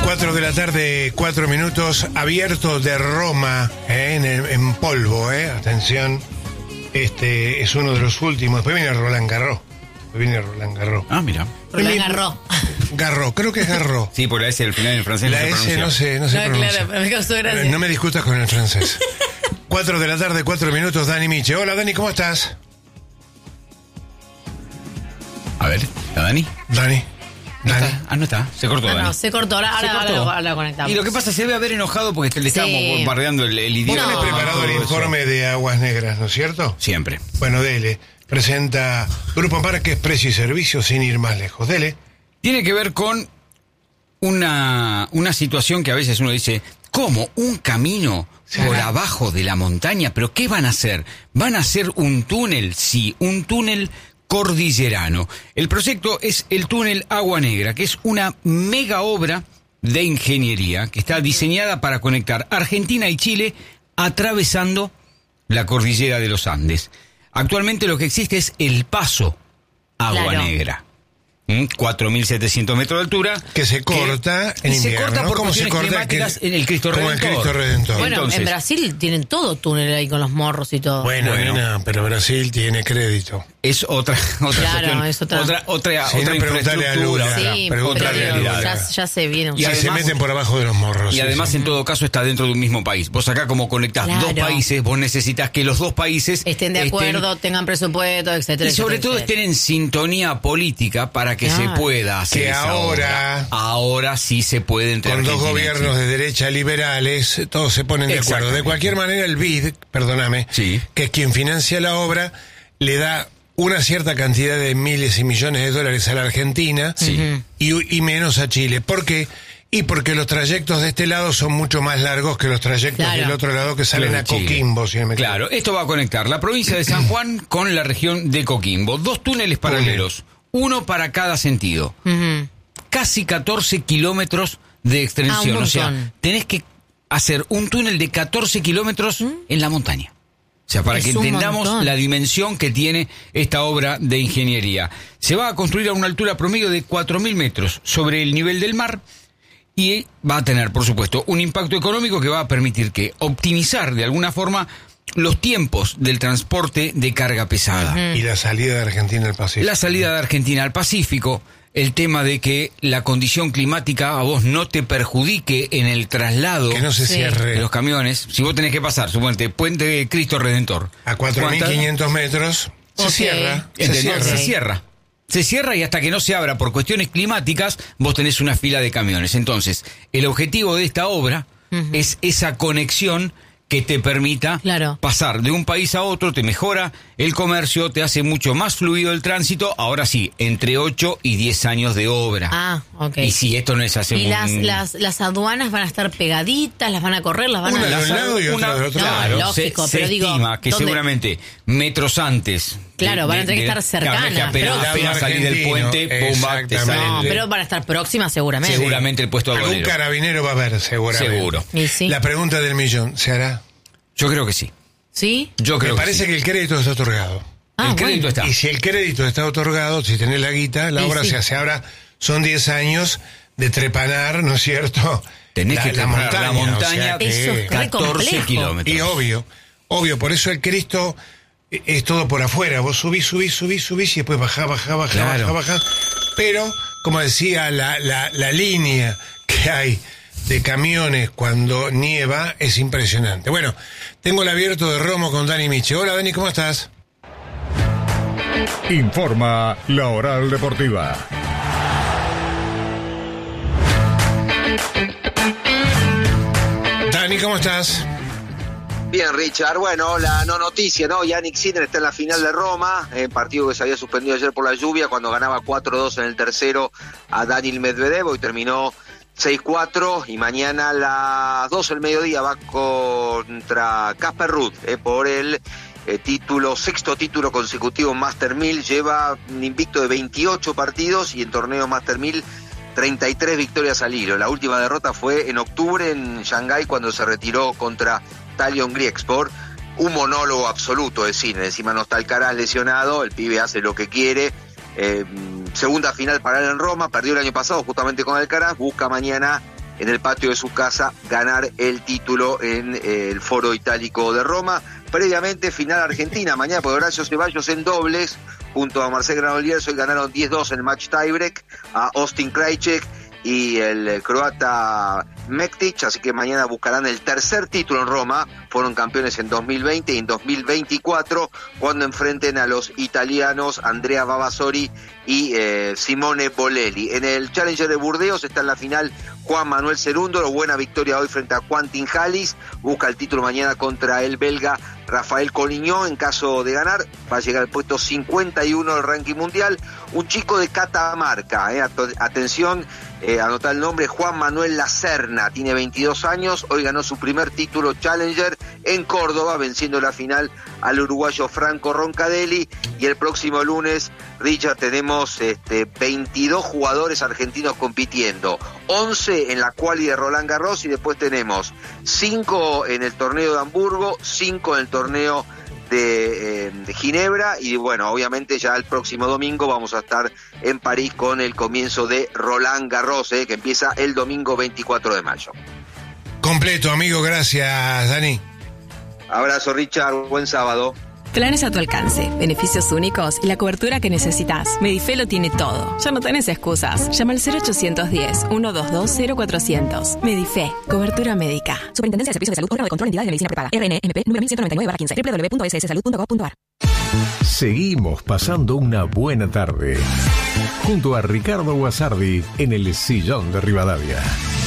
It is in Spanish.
4 de la tarde, 4 minutos, abierto de Roma, en polvo, atención. Este es uno de los últimos. Después viene Roland Garros. Ah, mira. Roland Garros. Garros, creo que es Garros. Sí, por la S al final en francés la no se S pronuncia. no se pronuncia. Claro, me causó gracia. No me discutas con el francés. 4 de la tarde, 4 minutos, Dani Miche. Hola, Dani, ¿cómo estás? A ver, ¿está Dani? Dani. No está. No está. Se cortó, Dani. No, se cortó. Ahora lo conectamos. Y lo que pasa, se debe haber enojado porque le estábamos bombardeando el idioma. Vos tenés preparado el informe de Aguas Negras, ¿no es cierto? Siempre. Bueno, dele. Presenta Grupo Márquez, Precio y Servicio, sin ir más lejos. Dele. Tiene que ver con una situación que a veces uno dice, ¿cómo? ¿Un camino por abajo de la montaña? ¿Pero qué van a hacer? ¿Van a hacer un túnel? Sí, un túnel cordillerano. El proyecto es el túnel Agua Negra, que es una mega obra de ingeniería que está diseñada para conectar Argentina y Chile atravesando la cordillera de los Andes. Actualmente lo que existe es el paso Agua Negra. 4.700 metros de altura. Que se corta en invierno. Se corta por cuestiones climáticas en el Cristo Redentor. Como el Cristo Redentor. Bueno, entonces, en Brasil tienen todo túnel ahí con los morros y todo. Bueno, pero Brasil tiene crédito. Es otra claro, es otra infraestructura, sí, otra realidad. Ya se viene. Y además, se meten por abajo de los morros. Y además, en todo caso, está dentro de un mismo país. Vos acá, como conectás dos países, vos necesitas que los dos países estén de acuerdo, tengan presupuesto, etcétera. Y sobre todo estén en sintonía política para que se pueda hacer que ahora sí se puede entre con dos gobiernos de derecha liberales, todos se ponen de acuerdo. De cualquier manera, el BID, perdóname, que es quien financia la obra, le da una cierta cantidad de miles y millones de dólares a la Argentina y menos a Chile. ¿Por qué? Y porque los trayectos de este lado son mucho más largos que los trayectos del otro lado que salen a Coquimbo. Si no me equivoco. Claro, esto va a conectar la provincia de San Juan con la región de Coquimbo. 2 túneles paralelos, uno para cada sentido. Casi 14 kilómetros de extensión. O sea, tenés que hacer un túnel de 14 kilómetros en la montaña. O sea, para que entendamos la dimensión que tiene esta obra de ingeniería. Se va a construir a una altura promedio de 4.000 metros sobre el nivel del mar y va a tener, por supuesto, un impacto económico que va a permitir que optimizar de alguna forma los tiempos del transporte de carga pesada. Y la salida de Argentina al Pacífico. La salida de Argentina al Pacífico. El tema de que la condición climática a vos no te perjudique en el traslado que no se cierre de los camiones. Si vos tenés que pasar, suponete, Puente de Cristo Redentor a 4.500 metros, se cierra. Se cierra y hasta que no se abra por cuestiones climáticas, vos tenés una fila de camiones. Entonces, el objetivo de esta obra es esa conexión que te permita pasar de un país a otro, te mejora el comercio, te hace mucho más fluido el tránsito. Ahora sí, entre 8 y 10 años de obra. Ah, ok. Y si esto no es hacer ¿Y las aduanas van a estar pegaditas, las van a correr, las van una a... de un lado y otra del otro lado. Claro, lógico, se pero digo, estima que ¿dónde? Seguramente metros antes... Claro, van a tener que estar cercanas. Apenas salir del puente, pumba, te salen. No, pero van a estar próximas seguramente. Seguramente el puesto aduanero. Algún carabinero va a haber, seguramente. Seguro. La pregunta del millón, ¿se hará? Yo creo que sí. ¿Sí? Me parece que el crédito está otorgado. El crédito está. Y si el crédito está otorgado, si tenés la guita, la obra se hace. Ahora son 10 años de trepanar, ¿no es cierto? Tenés que trepanar la montaña, eso es 14 kilómetros. Y obvio, por eso el Cristo es todo por afuera. Vos subís y después bajás. Pero, como decía, la línea que hay de camiones cuando nieva es impresionante. Bueno, tengo el abierto de Romo con Dani Miche. Hola, Dani, ¿cómo estás? Informa La Oral Deportiva. Dani, ¿cómo estás? Bien, Richard. Bueno, la no noticia, ¿no? Yannick Sinner está en la final de Roma, partido que se había suspendido ayer por la lluvia, cuando ganaba 4-2 en el tercero a Daniil Medvedev, y terminó 6-4, y mañana a las 12 del mediodía va contra Casper Ruud por el sexto título consecutivo Master 1000. Lleva un invicto de 28 partidos y en torneo Master 1000 33 victorias al hilo. La última derrota fue en octubre en Shanghái, cuando se retiró contra Talion Griekspor. Un monólogo absoluto de Sinner. Encima no está Alcaraz lesionado, el pibe hace lo que quiere. Segunda final para él en Roma, perdió el año pasado justamente con Alcaraz, busca mañana en el patio de su casa ganar el título en el Foro Itálico de Roma. Previamente, final Argentina, mañana por Horacio Ceballos en dobles, junto a Marcel Granollers, hoy ganaron 10-2 en el match tiebreak a Austin Krajicek y el croata Mektic, así que mañana buscarán el tercer título en Roma. Fueron campeones en 2020 y en 2024, cuando enfrenten a los italianos Andrea Vavasori y Simone Bolelli. En el Challenger de Burdeos está en la final Juan Manuel Cerúndolo, buena victoria hoy frente a Quentin Halys, busca el título mañana contra el belga Rafael Collignon. En caso de ganar, va a llegar al puesto 51 del ranking mundial. Un chico de Catamarca, atención, anotá el nombre, Juan Manuel Lacerna, tiene 22 años, hoy ganó su primer título Challenger en Córdoba, venciendo la final al uruguayo Franco Roncadelli. Y el próximo lunes, Richard, tenemos 22 jugadores argentinos compitiendo, 11 en la quali de Roland Garros, y después tenemos 5 en el torneo de Hamburgo, 5 en el torneo de Ginebra, y bueno, obviamente ya el próximo domingo vamos a estar en París con el comienzo de Roland Garros, que empieza el domingo 24 de mayo. Completo, amigo, gracias, Dani. Abrazo, Richard, buen sábado. Planes a tu alcance, beneficios únicos y la cobertura que necesitas. Medife lo tiene todo. Ya no tenés excusas. Llama al 0810-122-0400. Medife, cobertura médica. Superintendencia de Servicios de Salud, órgano de control, entidad de medicina prepaga. RNMP número 1199/15. www.sssalud.gov.ar. Seguimos pasando una buena tarde junto a Ricardo Guasardi en el Sillón de Rivadavia.